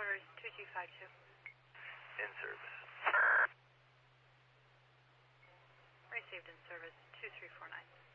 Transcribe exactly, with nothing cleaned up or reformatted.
service two two five two. In service. Received in service two three four nine.